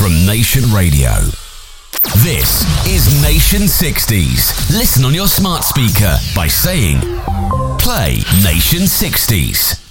from Nation Radio. This is Nation 60s. Listen on your smart speaker by saying, play Nation 60s.